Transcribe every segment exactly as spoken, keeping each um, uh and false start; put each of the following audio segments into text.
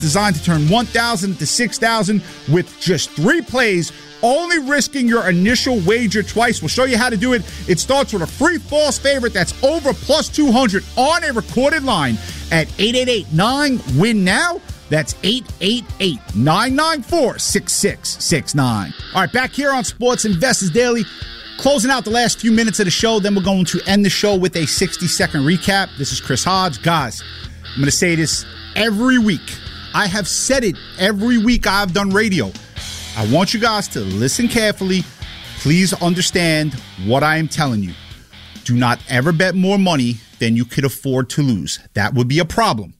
designed to turn one thousand into six thousand with just three plays, only risking your initial wager twice. We'll show you how to do it. It starts with a free false favorite that's over plus two hundred on a recorded line at eight eight eight nine win now. That's eight eight eight nine nine four six six six nine. All right, back here on Sports Investors Daily, closing out the last few minutes of the show. Then we're going to end the show with a sixty-second recap. This is Chris Hodge. Guys, I'm going to say this every week. I have said it every week I've done radio. I want you guys to listen carefully. Please understand what I am telling you. Do not ever bet more money than you could afford to lose. That would be a problem.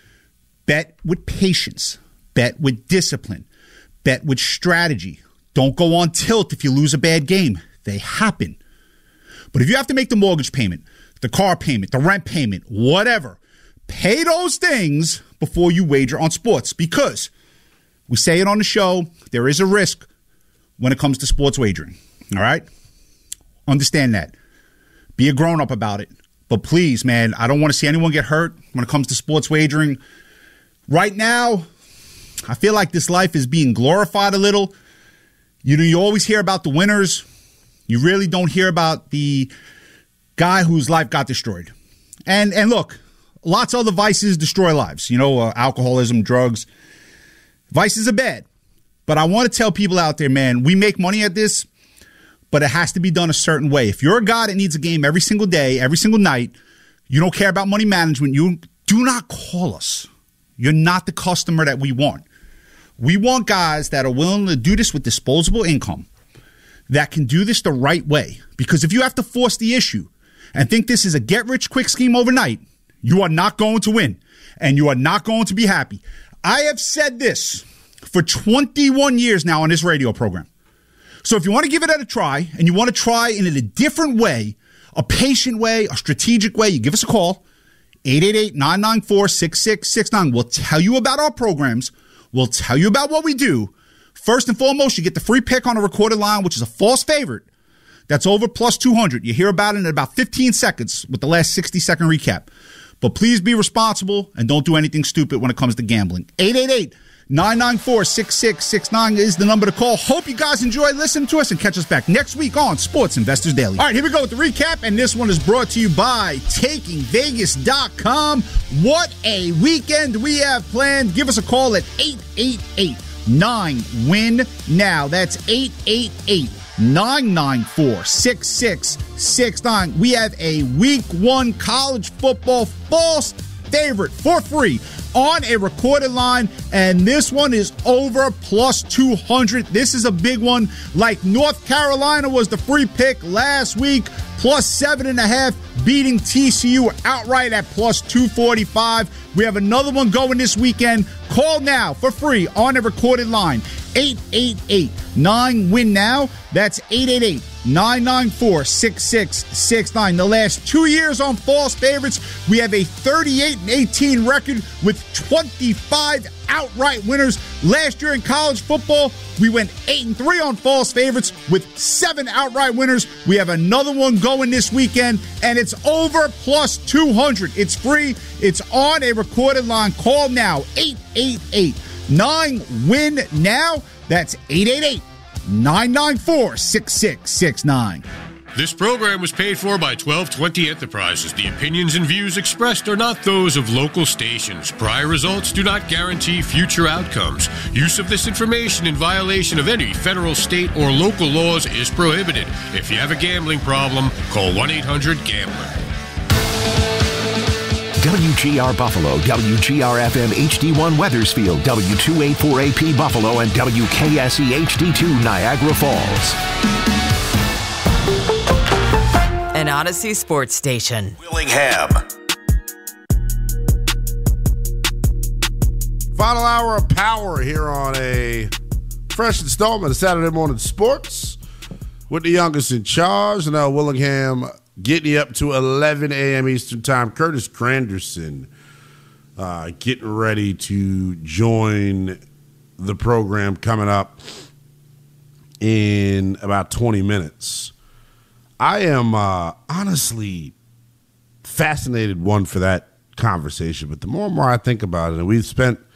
Bet with patience. Bet with discipline. Bet with strategy. Don't go on tilt if you lose a bad game. They happen. But if you have to make the mortgage payment, the car payment, the rent payment, whatever, pay those things before you wager on sports, because we say it on the show, there is a risk when it comes to sports wagering. All right? Understand that. Be a grown-up about it. But please, man, I don't want to see anyone get hurt when it comes to sports wagering. Right now, I feel like this life is being glorified a little. You know, you always hear about the winners. You really don't hear about the guy whose life got destroyed. And and look, lots of other vices destroy lives. You know, uh, alcoholism, drugs. Vices are bad. But I want to tell people out there, man, we make money at this, but it has to be done a certain way. If you're a guy that needs a game every single day, every single night, you don't care about money management, you do not call us. You're not the customer that we want. We want guys that are willing to do this with disposable income, that can do this the right way. Because if you have to force the issue and think this is a get-rich-quick scheme overnight, you are not going to win, and you are not going to be happy. I have said this for twenty-one years now on this radio program. So if you want to give it a try, and you want to try in a different way, a patient way, a strategic way, you give us a call, eight eight eight nine nine four six six six nine. We'll tell you about our programs. We'll tell you about what we do. First and foremost, you get the free pick on a recorded line, which is a false favorite. That's over plus two hundred. You hear about it in about fifteen seconds with the last sixty-second recap. But please be responsible and don't do anything stupid when it comes to gambling. eight eight eight nine nine four six six six nine is the number to call. Hope you guys enjoy listening to us, and catch us back next week on Sports Investors Daily. All right, here we go with the recap, and this one is brought to you by taking vegas dot com. What a weekend we have planned. Give us a call at eight eight eight nine win now. That's eight eight eight nine nine four six six six nine. We have a week one college football false favorite for free on a recorded line, and this one is over plus two hundred. This is a big one. Like North Carolina was the free pick last week, plus seven and a half, beating T C U outright at plus two forty-five. We have another one going this weekend. Call now for free on a recorded line. eight eight eight nine win now. That's eight eight eight nine nine four six six six nine. The last two years on false favorites, we have a thirty-eight and eighteen record with twenty-five outright winners. Last year in college football, we went eight and three on false favorites with seven outright winners. We have another one going this weekend, and it's over plus two hundred. It's free. It's on a recorded line. Call now, eight eight eight nine win now. That's eight eight eight nine nine four six six six nine. This program was paid for by twelve twenty Enterprises. The opinions and views expressed are not those of local stations. Prior results do not guarantee future outcomes. Use of this information in violation of any federal, state, or local laws is prohibited. If you have a gambling problem, call one eight hundred gambler. W G R Buffalo, W G R F M H D one Weathersfield, W two eighty-four A P Buffalo, and W K S E H D two Niagara Falls. An Odyssey Sports Station. Willingham. Final hour of power here on a fresh installment of Saturday Morning Sports with the youngest in charge. And now Willingham getting you up to eleven a.m. Eastern Time. Curtis Granderson uh, getting ready to join the program coming up in about twenty minutes. I am uh, honestly fascinated, one, for that conversation. But the more and more I think about it, and we've spent